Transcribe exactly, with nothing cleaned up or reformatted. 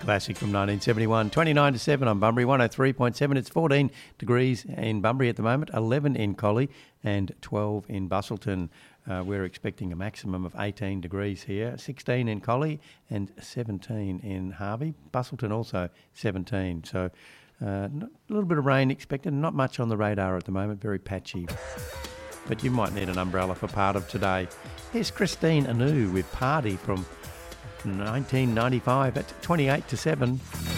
classic from nineteen seventy-one. twenty-nine to seven on Bunbury, one oh three point seven. It's fourteen degrees in Bunbury at the moment, eleven in Collie and twelve in Busselton. Uh, we're expecting a maximum of eighteen degrees here, sixteen in Collie and seventeen in Harvey. Busselton also seventeen. So uh, a little bit of rain expected, not much on the radar at the moment, very patchy. But you might need an umbrella for part of today. Here's Christine Anu with Party from nineteen ninety-five at twenty-eight to seven.